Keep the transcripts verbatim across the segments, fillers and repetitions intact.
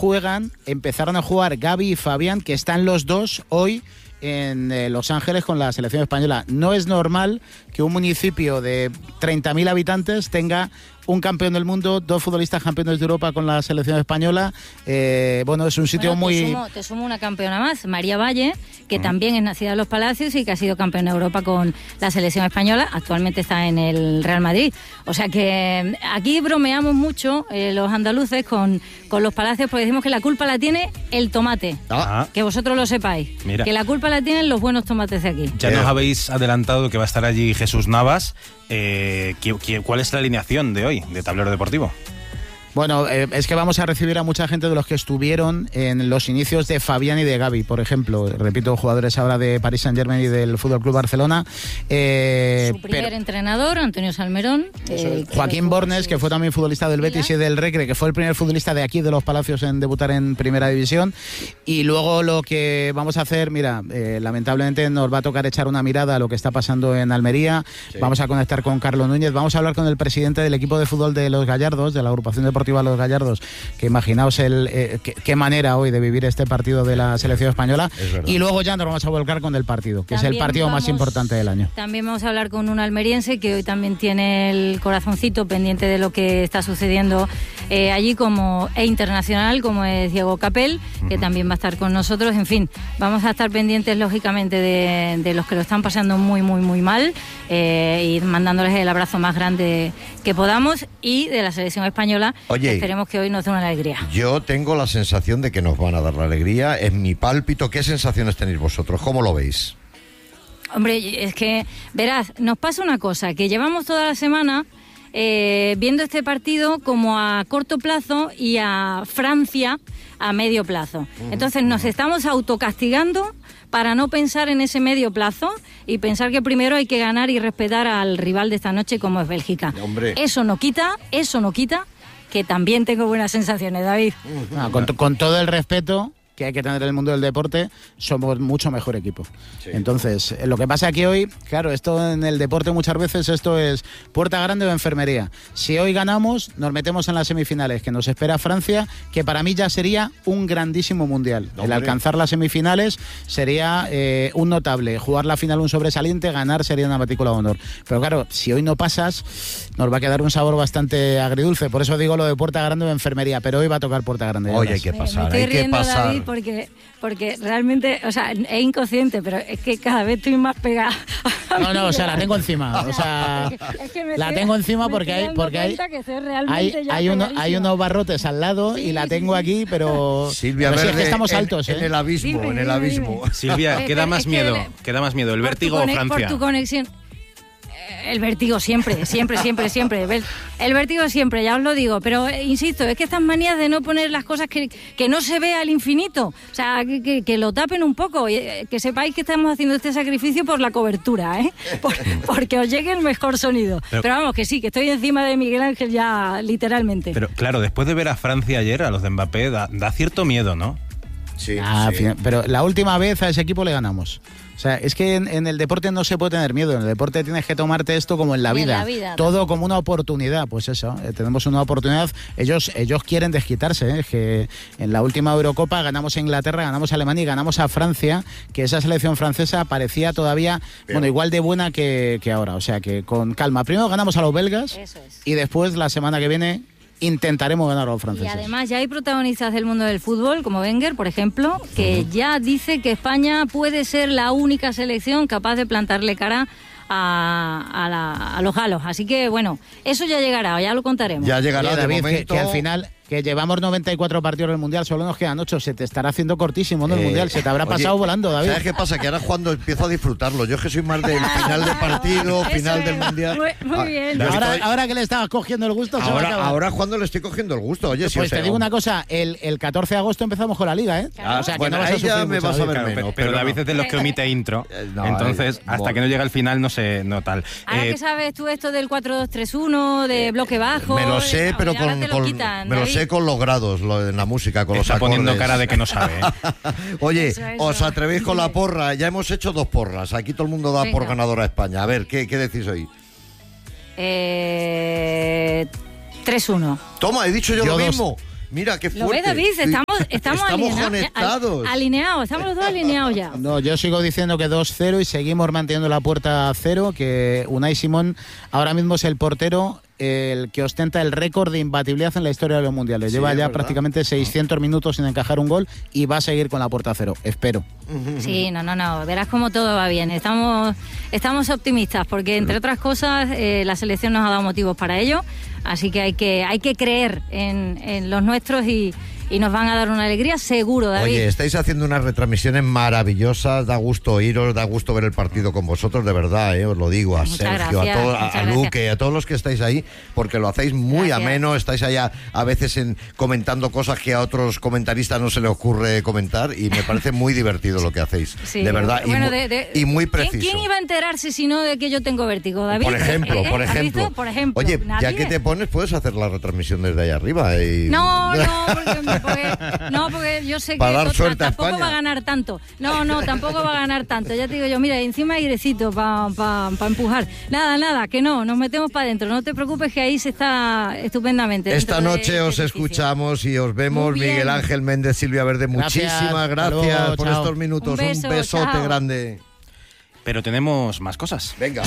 juegan, empezaron a jugar Gavi y Fabián, que están los dos hoy en eh, Los Ángeles con la selección española. No es normal que un municipio de treinta mil habitantes tenga un campeón del mundo, dos futbolistas campeones de Europa con la selección española. Eh, bueno, es un sitio bueno, te muy... Sumo, te sumo una campeona más, María Valle, que mm. también es nacida en Los Palacios y que ha sido campeona de Europa con la selección española. Actualmente está en el Real Madrid. O sea que aquí bromeamos mucho eh, los andaluces con, con Los Palacios, porque decimos que la culpa la tiene el tomate. Ah. Que vosotros lo sepáis. Mira. Que la culpa la tienen los buenos tomates de aquí. Ya nos habéis adelantado que va a estar allí Jesús Navas. Eh, ¿Cuál es la alineación de hoy de Tablero Deportivo? Bueno, eh, es que vamos a recibir a mucha gente de los que estuvieron en los inicios de Fabián y de Gavi, por ejemplo. Repito, jugadores ahora de Paris Saint-Germain y del F C Barcelona. Eh, Su primer pero, entrenador, Antonio Salmerón. Eh, Joaquín Bornes, que fue también futbolista del Betis y del Recre, que fue el primer futbolista de aquí, de Los Palacios, en debutar en Primera División. Y luego lo que vamos a hacer, mira, eh, lamentablemente nos va a tocar echar una mirada a lo que está pasando en Almería. Sí. Vamos a conectar con Carlos Núñez. Vamos a hablar con el presidente del equipo de fútbol de Los Gallardos, de la agrupación deportiva a Los Gallardos, que imaginaos el eh, qué, qué manera hoy de vivir este partido de la selección española, y luego ya nos vamos a volcar con el partido, que también es el partido vamos, más importante del año. También vamos a hablar con un almeriense que hoy también tiene el corazoncito pendiente de lo que está sucediendo eh, allí, como e internacional, como es Diego Capel, que uh-huh. también va a estar con nosotros. En fin, vamos a estar pendientes lógicamente de, de los que lo están pasando muy muy muy mal, eh, y mandándoles el abrazo más grande que podamos, y de la selección española. Oye, esperemos que hoy nos dé una alegría. Yo tengo la sensación de que nos van a dar la alegría, es mi pálpito. ¿Qué sensaciones tenéis vosotros? ¿Cómo lo veis? Hombre, es que, verás, nos pasa una cosa, que llevamos toda la semana eh, viendo este partido como a corto plazo y a Francia a medio plazo. Entonces nos estamos autocastigando para no pensar en ese medio plazo y pensar que primero hay que ganar y respetar al rival de esta noche, como es Bélgica. Hombre. Eso no quita, eso no quita que también tengo buenas sensaciones, David. Ah, con, con todo el respeto que hay que tener en el mundo del deporte, somos mucho mejor equipo. Sí. Entonces, lo que pasa aquí hoy, claro, esto en el deporte muchas veces esto es puerta grande o enfermería. Si hoy ganamos, nos metemos en las semifinales, que nos espera Francia, que para mí ya sería un grandísimo mundial. ¡Hombre! El alcanzar las semifinales sería eh, un notable. Jugar la final un sobresaliente, ganar sería una matrícula de honor. Pero claro, si hoy no pasas, nos va a quedar un sabor bastante agridulce. Por eso digo lo de puerta grande o enfermería, pero hoy va a tocar puerta grande. Hoy hay que pasar, hay que pasar. David, porque, porque realmente, o sea, es inconsciente, pero es que cada vez estoy más pegada. No, no, o sea, la tengo encima. O sea, es que la estoy, tengo encima porque hay porque hay, hay, hay, uno, hay unos barrotes al lado, sí, y la tengo aquí, pero, Silvia pero Verde, sí, es que estamos en, altos, en ¿eh? el abismo, dime, en el dime, abismo. dime. Silvia, ¿qué da más miedo? ¿Qué da más miedo, el vértigo o Francia? Por tu conexión. El vértigo siempre, siempre, siempre, siempre. El vértigo siempre, ya os lo digo. Pero, eh, insisto, es que estas manías de no poner las cosas que, que no se vea al infinito, o sea, que, que, que lo tapen un poco, eh, que sepáis que estamos haciendo este sacrificio por la cobertura, ¿eh? Por, porque os llegue el mejor sonido. Pero, pero vamos, que sí, que estoy encima de Miguel Ángel ya, literalmente. Pero claro, después de ver a Francia ayer, a los de Mbappé, da, da cierto miedo, ¿no? Sí, ah, sí. Pero la última vez a ese equipo le ganamos. O sea, es que en, en el deporte no se puede tener miedo. En el deporte tienes que tomarte esto como en la, vida. En la vida. Todo también. Como una oportunidad. Pues eso, eh, tenemos una oportunidad. Ellos ellos quieren desquitarse. ¿eh? Que en la última Eurocopa ganamos a Inglaterra, ganamos a Alemania y ganamos a Francia, que esa selección francesa parecía todavía, Pero... bueno, igual de buena que, que ahora. O sea, que con calma. Primero ganamos a los belgas. Eso es. Y después, la semana que viene, intentaremos ganar a los franceses. Y además ya hay protagonistas del mundo del fútbol, como Wenger, por ejemplo, que uh-huh. ya dice que España puede ser la única selección capaz de plantarle cara a, a, la, a los galos. Así que, bueno, eso ya llegará, ya lo contaremos. Ya llegará, Oye, David, de momento... que, que al final... Que llevamos noventa y cuatro partidos del Mundial, solo nos quedan ocho. Se te estará haciendo cortísimo, ¿no? El eh, Mundial, se te habrá pasado oye, volando, David. ¿Sabes qué pasa? Que ahora es cuando empiezo a disfrutarlo. Yo es que soy más del final del partido, final del Mundial. Muy, muy bien. Ah, ahora, estoy... ahora que le estabas cogiendo el gusto, ahora, se va a acabar. Ahora es cuando le estoy cogiendo el gusto. Oye, pues si te sea, digo una cosa, el, el catorce de agosto empezamos con la Liga, ¿eh? Claro. O sea, que bueno, no vas a ahí ya sufrir me mucho, vas a ver claro, menos. Pero, pero David no. es de los que omite intro. No, Entonces, hasta bueno. que no llega al final, no sé, no tal. Ahora eh, que sabes tú esto del cuatro dos tres uno, de bloque bajo... Me lo sé, no, pero con, lo con quitan, me lo David. sé con los grados, lo, en la música, con Está los acordes. poniendo cara de que no sabe, ¿eh? Oye, eso, eso. os atrevéis con la porra. Ya hemos hecho dos porras. Aquí todo el mundo da Venga. por ganadora a España. A ver, ¿qué, qué decís hoy? Eh, tres uno. Toma, he dicho yo, yo lo dos. mismo. Mira, qué fuerte. ¿Lo ves, David? Estamos estamos, estamos, Estamos alineados, conectados. al- alineados, estamos los dos alineados ya. No, yo sigo diciendo que dos cero y seguimos manteniendo la puerta a cero, que Unai Simón ahora mismo es el portero el que ostenta el récord de imbatibilidad en la historia de los mundiales. Sí, Lleva es ya verdad. prácticamente seiscientos minutos sin encajar un gol y va a seguir con la puerta a cero, espero. Sí, no, no, no, verás cómo todo va bien. Estamos, estamos optimistas porque, entre otras cosas, eh, la selección nos ha dado motivos para ello, así que hay que, hay que creer en, en los nuestros y, y nos van a dar una alegría seguro, David. Oye, estáis haciendo unas retransmisiones maravillosas, da gusto oíros, da gusto ver el partido con vosotros, de verdad, eh, os lo digo, a Muchas Sergio, gracias, a, todo- a- muchas a gracias. Luque, a todos los que estáis ahí, porque lo hacéis muy Gracias. ameno, estáis allá a veces en, comentando cosas que a otros comentaristas no se les ocurre comentar y me parece muy divertido lo que hacéis, Sí. de verdad, y, Bueno, mu- de- de- y muy ¿quién- preciso. ¿Quién iba a enterarse si no de que yo tengo vértigo, David? Por ejemplo, ¿Eh? por ¿Has ejemplo. visto? Por ejemplo. Oye, ya Nadie. que te pones, puedes hacer la retransmisión desde allá arriba. Y... No, no, porque, porque- no, porque yo sé que Para dar otra- suerte a tampoco España. va a ganar tanto. No, no, tampoco va a ganar tanto. Ya te digo yo, mira, encima hay airecito para pa, pa empujar. Nada, nada, que no, nos metemos para adentro. No te preocupes que ahí se está estupendamente. Esta dentro de noche este os edificio. escuchamos y os vemos, Muy bien. Miguel Ángel Méndez, Silvia Verde. Gracias, Muchísimas hasta gracias luego, por chao. estos minutos. Un beso, besote chao. grande. Pero tenemos más cosas. Venga.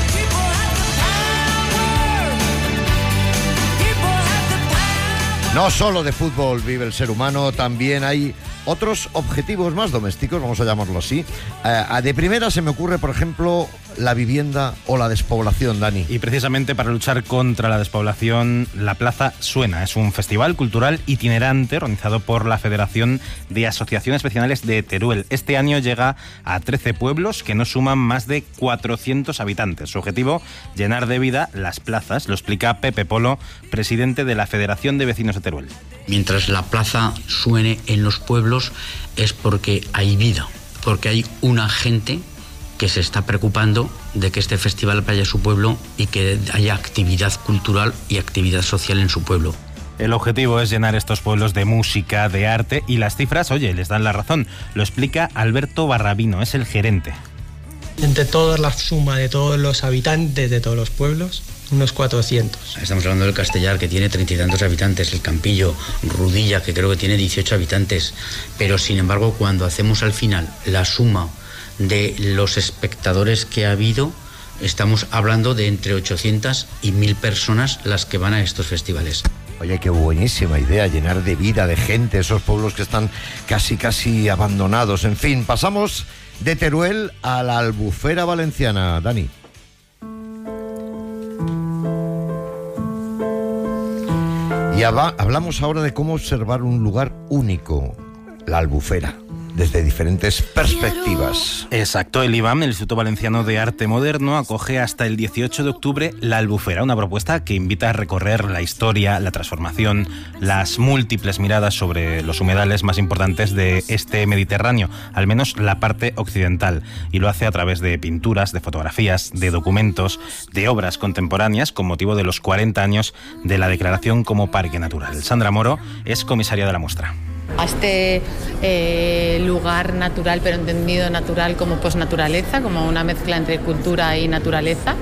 No solo de fútbol vive el ser humano, también hay otros objetivos más domésticos, vamos a llamarlo así. Eh, de primera se me ocurre, por ejemplo, la vivienda o la despoblación, Dani. Y precisamente para luchar contra la despoblación, la Plaza Suena es un festival cultural itinerante organizado por la Federación de Asociaciones Vecinales de Teruel. Este año llega a trece pueblos que no suman más de cuatrocientos habitantes. Su objetivo, llenar de vida las plazas, lo explica Pepe Polo, presidente de la Federación de Vecinos de Teruel. Mientras la plaza suene en los pueblos es porque hay vida, porque hay una gente que se está preocupando de que este festival vaya a su pueblo y que haya actividad cultural y actividad social en su pueblo. El objetivo es llenar estos pueblos de música, de arte, y las cifras, oye, les dan la razón. Lo explica Alberto Barrabino, es el gerente. Entre toda la suma de todos los habitantes de todos los pueblos, unos cuatrocientos. Estamos hablando del Castellar, que tiene treinta y tantos habitantes, el Campillo, Rudilla, que creo que tiene dieciocho habitantes, pero sin embargo cuando hacemos al final la suma de los espectadores que ha habido, estamos hablando de entre ochocientas y mil personas las que van a estos festivales. Oye, qué buenísima idea, llenar de vida, de gente, esos pueblos que están casi, casi abandonados. En fin, pasamos de Teruel a la Albufera valenciana, Dani. Y haba- hablamos ahora de cómo observar un lugar único, la Albufera, desde diferentes perspectivas. Exacto, el I B A M, el Instituto Valenciano de Arte Moderno, acoge hasta el dieciocho de octubre La Albufera, una propuesta que invita a recorrer la historia, la transformación, las múltiples miradas sobre los humedales más importantes de este Mediterráneo, al menos la parte occidental, y lo hace a través de pinturas, de fotografías, de documentos, de obras contemporáneas con motivo de los cuarenta años de la declaración como Parque Natural. Sandra Moro es comisaria de la muestra. A este eh, lugar natural, pero entendido natural como posnaturaleza, como una mezcla entre cultura y naturaleza.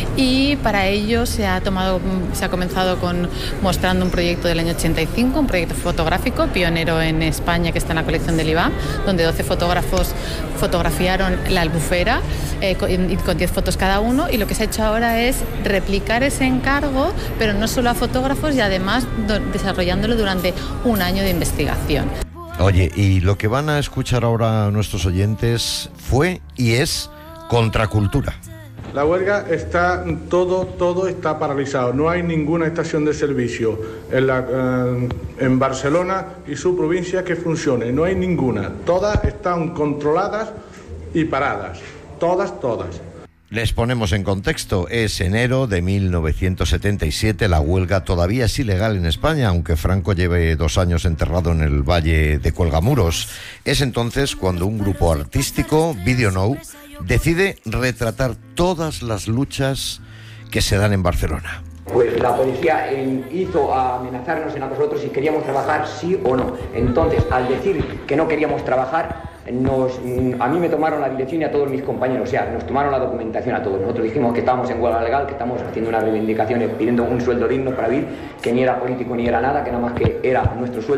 Y para ello se ha tomado, se ha comenzado con mostrando un proyecto del año ochenta y cinco, un proyecto fotográfico pionero en España que está en la colección del I B A M, donde doce fotógrafos fotografiaron la Albufera eh, con, con diez fotos cada uno. Y lo que se ha hecho ahora es replicar ese encargo, pero no solo a fotógrafos, y además do, desarrollándolo durante un año de investigación. Oye, y lo que van a escuchar ahora nuestros oyentes fue y es contracultura. La huelga está, todo, todo está paralizado. No hay ninguna estación de servicio en, la, eh, en Barcelona y su provincia que funcione. No hay ninguna. Todas están controladas y paradas. Todas, todas. Les ponemos en contexto, es enero de mil novecientos setenta y siete, la huelga todavía es ilegal en España, aunque Franco lleve dos años enterrado en el Valle de Cuelgamuros. Es entonces cuando un grupo artístico, Video Now, decide retratar todas las luchas que se dan en Barcelona. Pues la policía eh, hizo amenazarnos a nosotros si queríamos trabajar sí o no. Entonces, al decir que no queríamos trabajar, nos, a mí me tomaron la dirección y a todos mis compañeros, o sea, nos tomaron la documentación a todos. Nosotros dijimos que estábamos en huelga legal, que estamos haciendo unas reivindicaciones pidiendo un sueldo digno para vivir, que ni era político ni era nada, que nada más que era nuestro sueldo.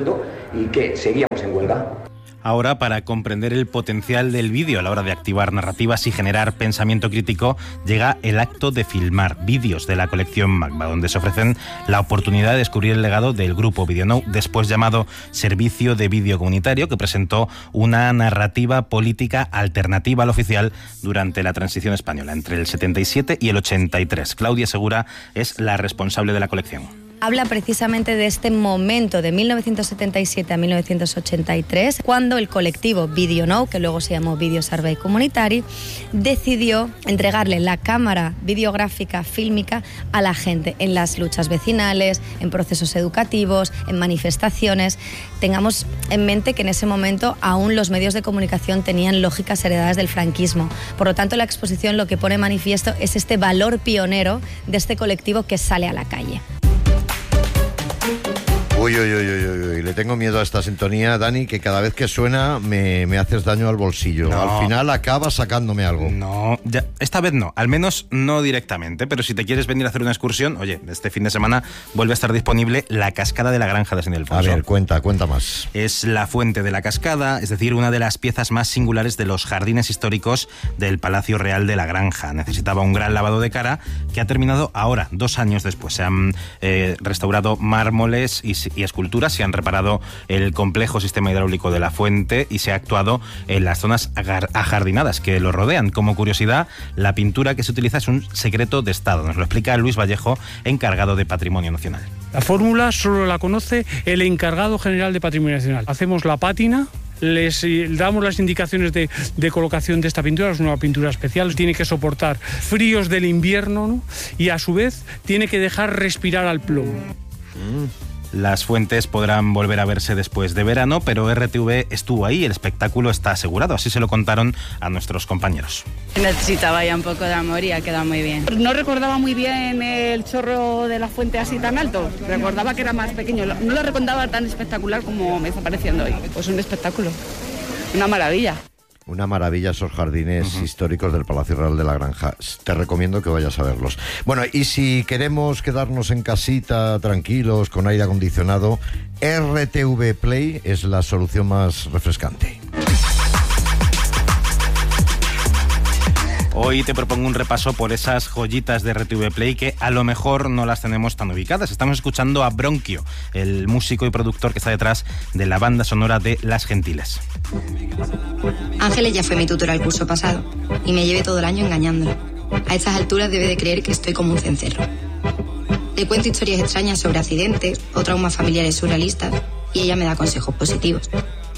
y que seguíamos en huelga. Ahora, para comprender el potencial del vídeo a la hora de activar narrativas y generar pensamiento crítico, llega el acto de filmar vídeos de la colección Magma, donde se ofrecen la oportunidad de descubrir el legado del grupo VideoNow, después llamado Servicio de Vídeo Comunitario, que presentó una narrativa política alternativa al oficial durante la transición española, entre el setenta y siete y el ochenta y tres. Claudia Segura es la responsable de la colección. Habla precisamente de este momento de mil novecientos setenta y siete a mil novecientos ochenta y tres, cuando el colectivo VideoNow, que luego se llamó Video Servei Comunitari, decidió entregarle la cámara videográfica fílmica a la gente en las luchas vecinales, en procesos educativos, en manifestaciones. Tengamos en mente que en ese momento aún los medios de comunicación tenían lógicas heredadas del franquismo. Por lo tanto, la exposición lo que pone manifiesto es este valor pionero de este colectivo que sale a la calle. Uy, uy, uy, uy, uy, le tengo miedo a esta sintonía, Dani, que cada vez que suena me, me haces daño al bolsillo. No. Al final acabas sacándome algo. No, ya, esta vez no, al menos no directamente, pero si te quieres venir a hacer una excursión, oye, este fin de semana vuelve a estar disponible la Cascada de la Granja de San Ildefonso. A ver, cuenta, cuenta más. Es la fuente de la cascada, es decir, una de las piezas más singulares de los jardines históricos del Palacio Real de la Granja. Necesitaba un gran lavado de cara que ha terminado ahora, dos años después. Se han eh, restaurado mármoles y y esculturas, se han reparado el complejo sistema hidráulico de la fuente y se ha actuado en las zonas ajardinadas que lo rodean. Como curiosidad, la pintura que se utiliza es un secreto de Estado. Nos lo explica Luis Vallejo, encargado de Patrimonio Nacional. La fórmula solo la conoce el encargado general de Patrimonio Nacional. Hacemos la pátina, les damos las indicaciones de, de colocación de esta pintura. Es una pintura especial, tiene que soportar fríos del invierno, ¿no? Y a su vez tiene que dejar respirar al plomo. Mm. Las fuentes podrán volver a verse después de verano, pero R T V estuvo ahí, el espectáculo está asegurado, así se lo contaron a nuestros compañeros. Necesitaba ya un poco de amor y ha quedado muy bien. No recordaba muy bien el chorro de la fuente así tan alto, recordaba que era más pequeño, no lo recordaba tan espectacular como me está pareciendo hoy. Pues un espectáculo, una maravilla. Una maravilla esos jardines uh-huh. históricos del Palacio Real de la Granja. Te recomiendo que vayas a verlos. Bueno, y si queremos quedarnos en casita, tranquilos, con aire acondicionado, R T V Play es la solución más refrescante. Hoy te propongo un repaso por esas joyitas de R T V Play que a lo mejor no las tenemos tan ubicadas. Estamos escuchando a Bronquio, el músico y productor que está detrás de la banda sonora de Las Gentiles. Ángeles ya fue mi tutora el curso pasado y me llevé todo el año engañándolo. A estas alturas debe de creer que estoy como un cencerro. Le cuento historias extrañas sobre accidentes o traumas familiares surrealistas y ella me da consejos positivos.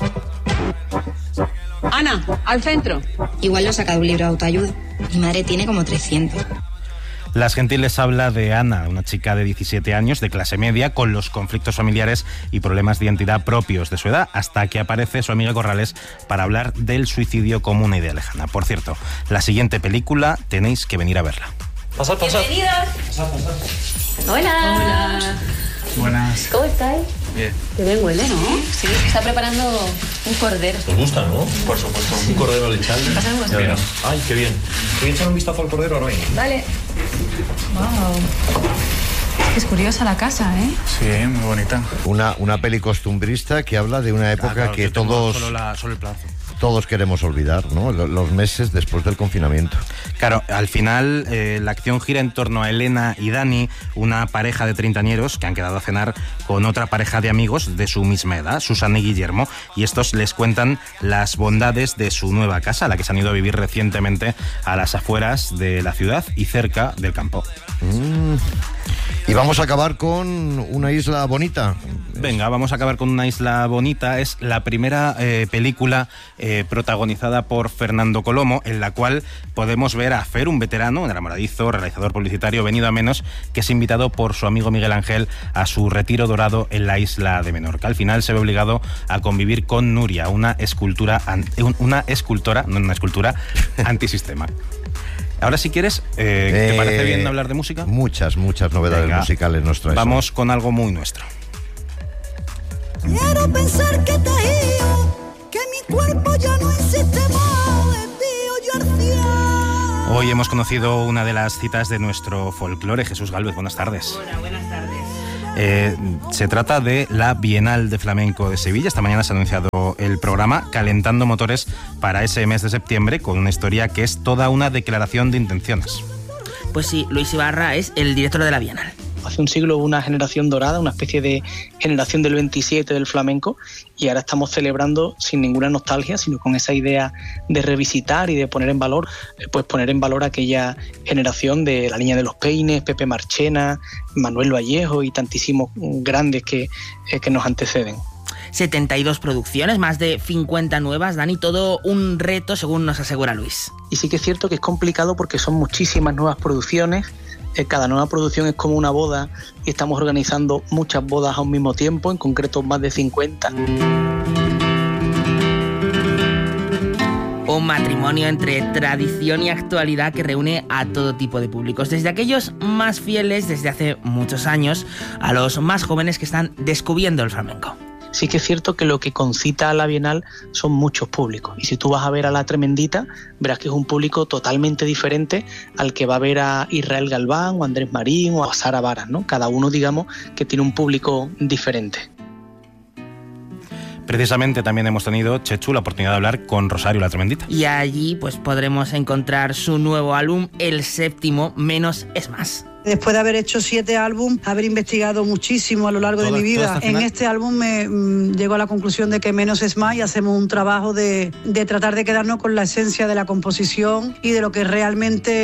Ana, al centro. Igual lo saca de un libro de autoayuda. Mi madre tiene como trescientos. Las Gentiles habla de Ana, una chica de diecisiete años, de clase media, con los conflictos familiares y problemas de identidad propios de su edad, hasta que aparece su amiga Corrales para hablar del suicidio como una idea lejana. Por cierto, la siguiente película tenéis que venir a verla. Pasad, pasad. Bienvenidos. Pasad, pasad. Hola. Hola. Buenas. ¿Cómo estáis? Bien. Qué bien huele, ¿no? Sí, está preparando un cordero. ¿Os gusta, no? Por supuesto. Un cordero lechal. Pasamos. Ay, qué bien. Voy a echar un vistazo al cordero ahora mismo. Vale. Wow. Es curiosa la casa, ¿eh? Sí, muy bonita. Una, una peli costumbrista que habla de una época ah, claro, que todos... Solo, la, solo el plazo. Todos queremos olvidar, ¿no? Los meses después del confinamiento. Claro, al final eh, la acción gira en torno a Elena y Dani, una pareja de treintañeros que han quedado a cenar con otra pareja de amigos de su misma edad, Susana y Guillermo, y estos les cuentan las bondades de su nueva casa, a la que se han ido a vivir recientemente a las afueras de la ciudad y cerca del campo. Mm. Y vamos a acabar con una isla bonita. Venga, vamos a acabar con una isla bonita. Es la primera eh, película eh, protagonizada por Fernando Colomo, en la cual podemos ver a Fer, un veterano, un enamoradizo, realizador publicitario, venido a menos, que es invitado por su amigo Miguel Ángel a su retiro dorado en la isla de Menorca. Al final se ve obligado a convivir con Nuria, una escultura, una escultora, no una escultura, antisistema. Ahora, si quieres, eh, ¿te eh, parece bien hablar de música? Muchas, muchas novedades Venga, musicales nos traes. Vamos con algo muy nuestro. Quiero pensar que te he ido, que mi cuerpo ya no existe más, envío yo arcía. Hoy hemos conocido una de las citas de nuestro folclore. Jesús Gálvez, buenas tardes. Hola, buenas tardes. Eh, se trata de la Bienal de Flamenco de Sevilla. Esta mañana se ha anunciado el programa Calentando Motores para ese mes de septiembre, con una historia que es toda una declaración de intenciones. Pues sí, Luis Ibarra es el director de la Bienal. Hace un siglo hubo una generación dorada, una especie de generación del veintisiete del flamenco, y ahora estamos celebrando sin ninguna nostalgia, sino con esa idea de revisitar y de poner en valor, pues poner en valor aquella generación de la Niña de los Peines, Pepe Marchena, Manuel Vallejo y tantísimos grandes que, eh, que nos anteceden. setenta y dos producciones, más de cincuenta nuevas, Dani, todo un reto según nos asegura Luis. Y sí que es cierto que es complicado porque son muchísimas nuevas producciones. Cada nueva producción es como una boda y estamos organizando muchas bodas a un mismo tiempo, en concreto más de cincuenta. Un matrimonio entre tradición y actualidad que reúne a todo tipo de públicos, desde aquellos más fieles desde hace muchos años a los más jóvenes que están descubriendo el flamenco. Sí que es cierto que lo que concita a la Bienal son muchos públicos, y si tú vas a ver a La Tremendita verás que es un público totalmente diferente al que va a ver a Israel Galván o a Andrés Marín o a Sara Varas, ¿no? Cada uno, digamos, que tiene un público diferente. Precisamente también hemos tenido, Chechu, la oportunidad de hablar con Rosario La Tremendita. Y allí pues podremos encontrar su nuevo álbum, el séptimo, Menos es Más. Después de haber hecho siete álbumes, haber investigado muchísimo a lo largo Todo, de mi vida, en este álbum me mm, llego a la conclusión de que menos es más, y hacemos un trabajo de, de tratar de quedarnos con la esencia de la composición y de lo que realmente